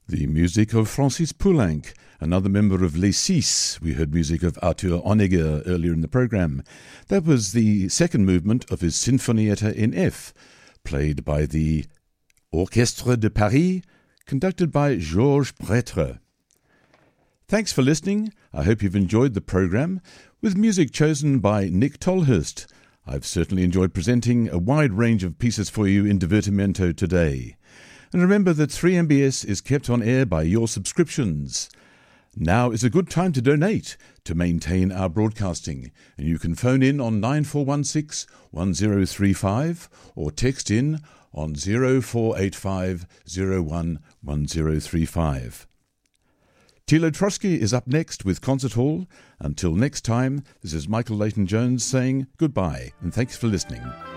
The music of Francis Poulenc, another member of Les Six. We heard music of Arthur Honegger earlier in the program. That was the second movement of his Sinfonietta in F, played by the Orchestre de Paris, conducted by Georges Prêtre. Thanks for listening. I hope you've enjoyed the program, with music chosen by Nick Tolhurst. I've certainly enjoyed presenting a wide range of pieces for you in Divertimento today. And remember that 3MBS is kept on air by your subscriptions. Now is a good time to donate to maintain our broadcasting, and you can phone in on 9416 1035 or text in on 0485 01 1035. Tilo Trotsky is up next with Concert Hall. Until next time, this is Michael Leighton-Jones saying goodbye and thanks for listening.